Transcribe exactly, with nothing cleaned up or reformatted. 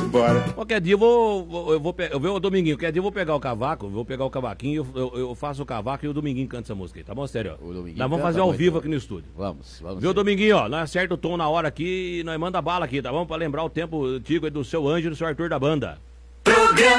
embora. Qualquer dia eu vou, vou- eu vou, pe- eu vou, o Dominguinho, qualquer dia eu vou pegar o cavaco, vou pegar o cavaquinho, eu, eu, eu faço o cavaco e o Dominguinho canta essa música aí, tá bom, sério? O Dominguinho Nós vamos canta fazer ao muito. vivo aqui no estúdio. Vamos, vamos. Viu, sim. Dominguinho, ó, nós acerta o tom na hora aqui e nós manda bala aqui, tá bom? Pra lembrar o tempo antigo aí do seu Anjo e do seu Arthur da banda.